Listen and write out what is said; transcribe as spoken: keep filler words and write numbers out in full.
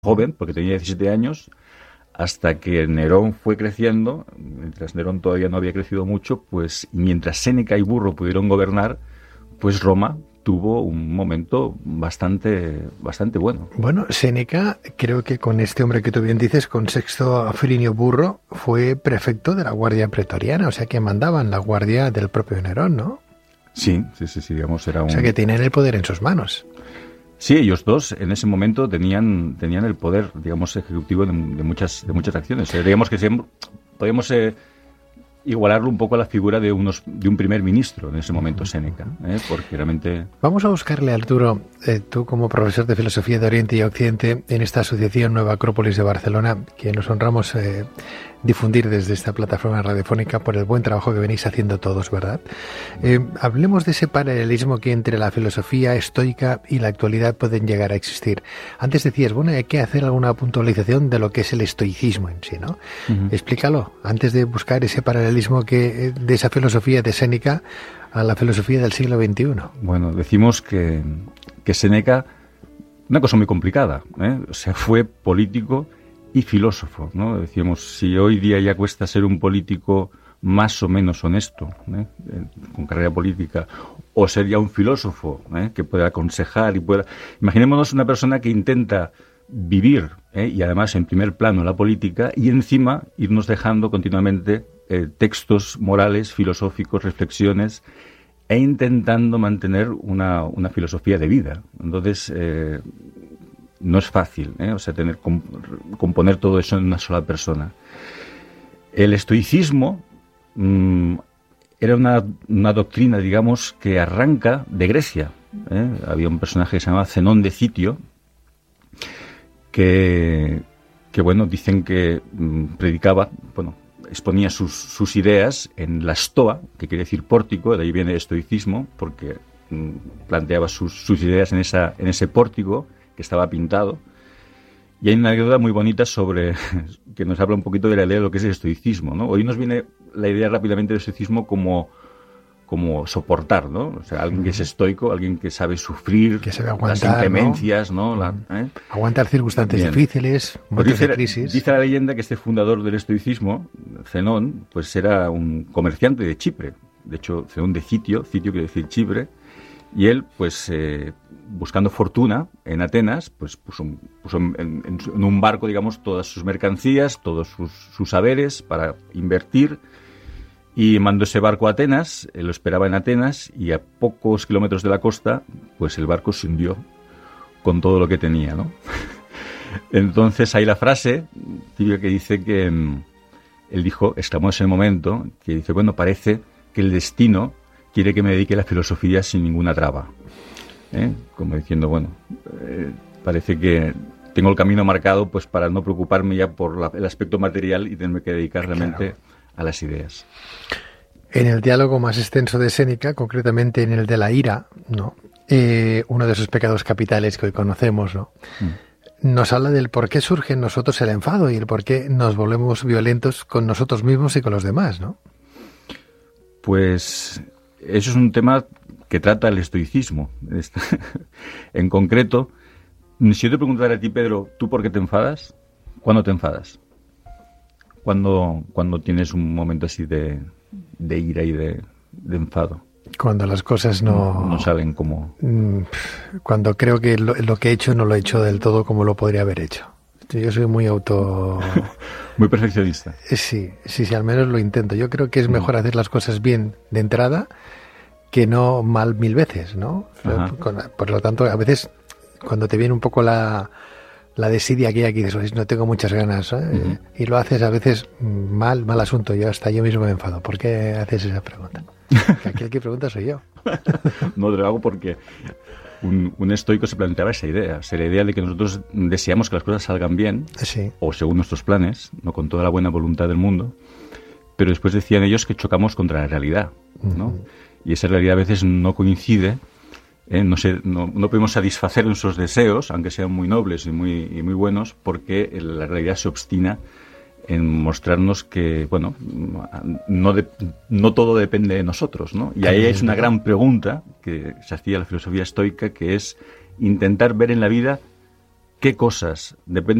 joven, porque tenía diecisiete años, hasta que Nerón fue creciendo. Mientras Nerón todavía no había crecido mucho, pues mientras Séneca y Burro pudieron gobernar, pues Roma tuvo un momento bastante bastante bueno. Bueno, Séneca, creo que con este hombre que tú bien dices, con Sexto Aprinio Burro, fue prefecto de la Guardia Pretoriana, o sea que mandaban la guardia del propio Nerón, ¿no? Sí, sí, sí, sí, digamos, era un... O sea que tenían el poder en sus manos. Sí, ellos dos en ese momento tenían tenían el poder, digamos, ejecutivo de, de muchas de muchas acciones. Eh, digamos que siempre podíamos eh, igualarlo un poco a la figura de unos de un primer ministro en ese momento, Séneca, ¿eh? Porque realmente... Vamos a buscarle, Arturo, eh, tú como profesor de Filosofía de Oriente y Occidente en esta asociación Nueva Acrópolis de Barcelona, que nos honramos eh, difundir desde esta plataforma radiofónica por el buen trabajo que venís haciendo todos, ¿verdad? Eh, hablemos de ese paralelismo que entre la filosofía estoica y la actualidad pueden llegar a existir. Antes decías, bueno, hay que hacer alguna puntualización de lo que es el estoicismo en sí, ¿no? Uh-huh. Explícalo, antes de buscar ese paralelismo que de esa filosofía de Séneca a la filosofía del siglo veintiuno. Bueno, decimos que, que Séneca, una cosa muy complicada, ¿eh? O sea, fue político y filósofo, ¿no? Decíamos, si hoy día ya cuesta ser un político más o menos honesto, ¿eh? con carrera política, o ser ya un filósofo, ¿eh? que pueda aconsejar y pueda... Imaginémonos una persona que intenta vivir, ¿eh? y además en primer plano la política, y encima irnos dejando continuamente eh, textos morales, filosóficos, reflexiones, e intentando mantener una, una filosofía de vida. Entonces... Eh, no es fácil, ¿eh? O sea, tener comp- componer todo eso en una sola persona. El estoicismo mmm, era una, una doctrina, digamos, que arranca de Grecia, ¿eh? Había un personaje que se llamaba Zenón de Citio, que, que bueno, dicen que mmm, predicaba, bueno, exponía sus, sus ideas en la stoa, que quiere decir pórtico, de ahí viene el estoicismo, porque mmm, planteaba sus, sus ideas en, esa, en ese pórtico, que estaba pintado, y hay una anécdota muy bonita sobre que nos habla un poquito de la idea de lo que es el estoicismo, ¿no? Hoy nos viene la idea rápidamente del estoicismo como, como soportar, ¿no? O sea, alguien que es estoico, alguien que sabe sufrir, que sabe aguantar, las inclemencias, ¿no? ¿no? La, ¿eh? Aguantar circunstancias Bien. difíciles, momentos dice, de crisis. Dice la leyenda que este fundador del estoicismo, Zenón, pues era un comerciante de Chipre. De hecho, Zenón de Citio, Citio quiere decir Chipre, y él, pues, eh, buscando fortuna en Atenas, pues puso, puso en, en, en un barco, digamos, todas sus mercancías, todos sus, sus saberes para invertir, y mandó ese barco a Atenas, él lo esperaba en Atenas, y a pocos kilómetros de la costa, pues el barco se hundió con todo lo que tenía, ¿no? Entonces hay la frase típica que dice que él dijo, exclamó en ese momento, que dice, bueno, parece que el destino quiere que me dedique a la filosofía sin ninguna traba. ¿Eh? Como diciendo, bueno, eh, parece que tengo el camino marcado pues para no preocuparme ya por la, el aspecto material y tenerme que dedicar realmente claro. a las ideas. En el diálogo más extenso de Séneca, concretamente en el de la ira, ¿no? Eh, uno de esos pecados capitales que hoy conocemos, ¿no? Mm. Nos habla del por qué surge en nosotros el enfado y el por qué nos volvemos violentos con nosotros mismos y con los demás, ¿no? Pues eso es un tema que trata el estoicismo. En concreto, si yo te preguntara a ti, Pedro, ¿tú por qué te enfadas? ¿Cuándo te enfadas? ¿Cuándo, cuándo tienes un momento así de, de ira y de, de enfado? Cuando las cosas no... No, no salen como... Cuando creo que lo, lo que he hecho no lo he hecho del todo como lo podría haber hecho. Yo soy muy auto... muy perfeccionista. Sí, sí, sí, al menos lo intento. Yo creo que es mejor hacer las cosas bien de entrada que no mal mil veces, ¿no? Por, por lo tanto, a veces cuando te viene un poco la, la desidia aquella que dices, no tengo muchas ganas, ¿eh? Uh-huh. Y lo haces a veces mal, mal asunto. Yo hasta yo mismo me enfado. ¿Por qué haces esa pregunta? Que aquí el que pregunta soy yo. No, lo hago porque un, un estoico se planteaba esa idea. O sea, la idea de que nosotros deseamos que las cosas salgan bien, sí. o según nuestros planes, no con toda la buena voluntad del mundo, pero después decían ellos que chocamos contra la realidad, ¿no? Uh-huh. Y esa realidad a veces no coincide, ¿eh? no, se, no, no podemos satisfacer nuestros deseos, aunque sean muy nobles y muy, y muy buenos, porque la realidad se obstina en mostrarnos que, bueno, no, de, no todo depende de nosotros, ¿no? Y ahí es una gran pregunta que se hacía la filosofía estoica, que es intentar ver en la vida qué cosas dependen